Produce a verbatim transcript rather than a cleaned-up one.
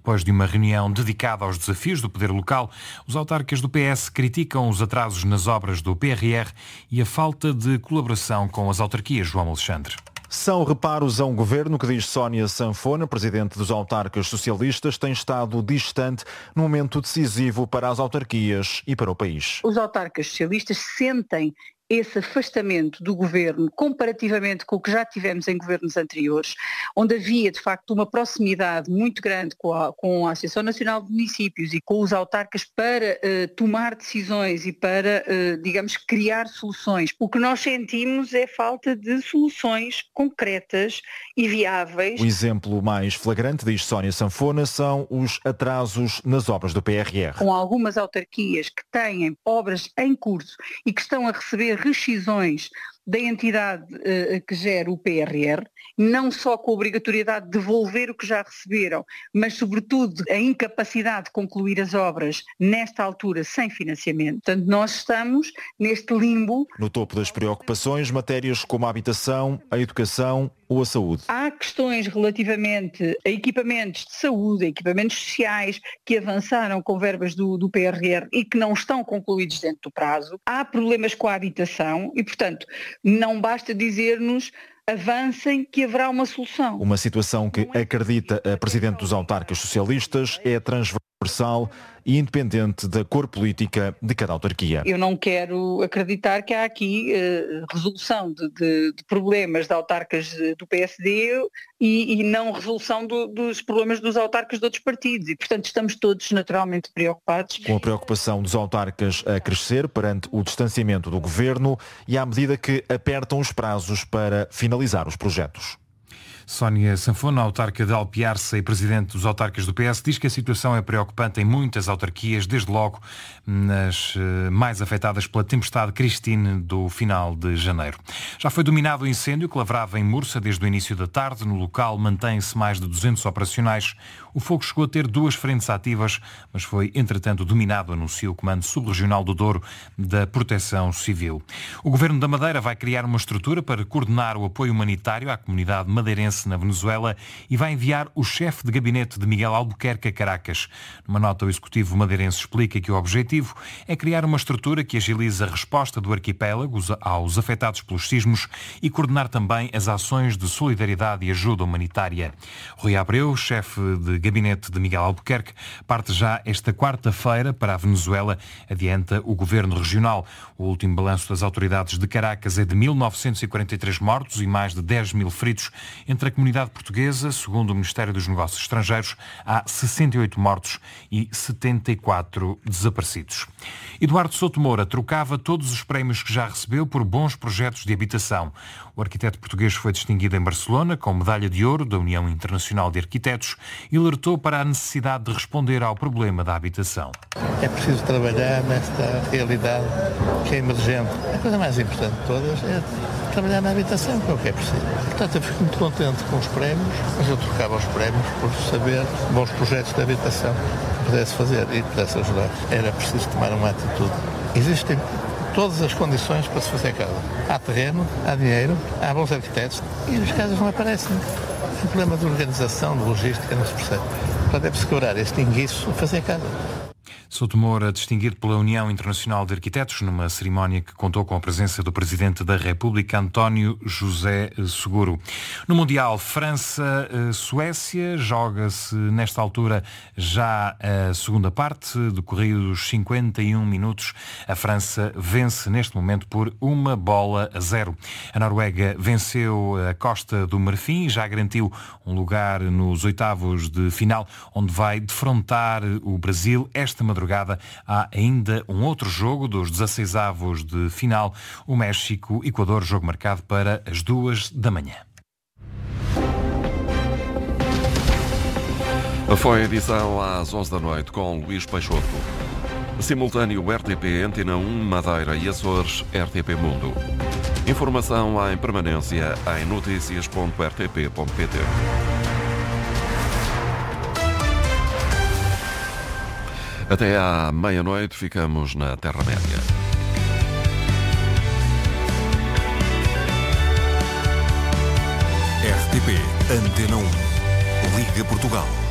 Depois de uma reunião dedicada aos desafios do poder local, os autarcas do P S criticam os atrasos nas obras do P R R e a falta de colaboração com as autarquias. João Alexandre. São reparos a um governo que, diz Sónia Sanfona, presidente dos autarcas socialistas, tem estado distante num momento decisivo para as autarquias e para o país. Os autarcas socialistas sentem esse afastamento do governo comparativamente com o que já tivemos em governos anteriores, onde havia de facto uma proximidade muito grande com a, com a Associação Nacional de Municípios e com os autarcas para uh, tomar decisões e para, uh, digamos, criar soluções. O que nós sentimos é falta de soluções concretas e viáveis. O exemplo mais flagrante, diz Sónia Sanfona, são os atrasos nas obras do P R R. Com algumas autarquias que têm obras em curso e que estão a receber rescisões da entidade uh, que gera o P R R, não só com a obrigatoriedade de devolver o que já receberam, mas sobretudo a incapacidade de concluir as obras nesta altura sem financiamento. Portanto, nós estamos neste limbo. No topo das preocupações, matérias como a habitação, a educação ou a saúde. Há questões relativamente a equipamentos de saúde, a equipamentos sociais, que avançaram com verbas do, do P R R e que não estão concluídos dentro do prazo. Há problemas com a habitação e, portanto, não basta dizer-nos avancem que haverá uma solução. Uma situação que, acredita a presidente dos autarcas socialistas, é transversal e independente da cor política de cada autarquia. Eu não quero acreditar que há aqui uh, resolução de, de, de problemas de autarcas do P S D e, e não resolução do, dos problemas dos autarcas de outros partidos e, portanto, estamos todos naturalmente preocupados. Com a preocupação dos autarcas a crescer perante o distanciamento do governo e à medida que apertam os prazos para finalizar os projetos. Sónia Sanfona, autarca de Alpiarça e presidente dos autarcas do P S, diz que a situação é preocupante em muitas autarquias, desde logo nas mais afetadas pela tempestade Christine do final de janeiro. Já foi dominado o incêndio que lavrava em Mursa desde o início da tarde. No local mantém-se mais de duzentos operacionais. O fogo chegou a ter duas frentes ativas, mas foi entretanto dominado, anunciou o Comando Subregional do Douro da Proteção Civil. O Governo da Madeira vai criar uma estrutura para coordenar o apoio humanitário à comunidade madeirense na Venezuela e vai enviar o chefe de gabinete de Miguel Albuquerque a Caracas. Numa nota, o executivo madeirense explica que o objetivo é criar uma estrutura que agilize a resposta do arquipélago aos afetados pelos sismos e coordenar também as ações de solidariedade e ajuda humanitária. Rui Abreu, chefe de gabinete de Miguel Albuquerque, parte já esta quarta-feira para a Venezuela, adianta o governo regional. O último balanço das autoridades de Caracas é de mil novecentos e quarenta e três mortos e mais de dez mil feridos. Entre a comunidade portuguesa, segundo o Ministério dos Negócios Estrangeiros, há sessenta e oito mortos e setenta e quatro desaparecidos. Eduardo Souto Moura trocava todos os prémios que já recebeu por bons projetos de habitação. O arquiteto português foi distinguido em Barcelona com medalha de ouro da União Internacional de Arquitetos e alertou para a necessidade de responder ao problema da habitação. É preciso trabalhar nesta realidade que é emergente. A coisa mais importante de todas é trabalhar na habitação, que é o que é preciso. Portanto, eu fico muito contente com os prémios, mas eu trocava os prémios por saber bons projetos de habitação que pudesse fazer e pudesse ajudar. Era preciso tomar uma atitude. Existem todas as condições para se fazer casa. Há terreno, há dinheiro, há bons arquitetos e as casas não aparecem. É um problema de organização, de logística, não se percebe. Portanto, é preciso quebrar este enguiço e fazer casa. Souto Moura, distinguido pela União Internacional de Arquitetos, numa cerimónia que contou com a presença do Presidente da República, António José Seguro. No Mundial, França-Suécia, joga-se nesta altura já a segunda parte, decorridos cinquenta e um minutos. A França vence neste momento por uma bola a zero. A Noruega venceu a Costa do Marfim e já garantiu um lugar nos oitavos de final, onde vai defrontar o Brasil esta madrugada. Há ainda um outro jogo dos dezasseisavos de final, o México-Equador, jogo marcado para as duas da manhã. Foi a edição às onze da noite com Luís Peixoto. Simultâneo R T P, Antena um, Madeira e Açores, R T P Mundo. Informação em permanência em notícias ponto r t p ponto p t. Até à meia-noite ficamos na Terra-média. R T P Antena um. Liga Portugal.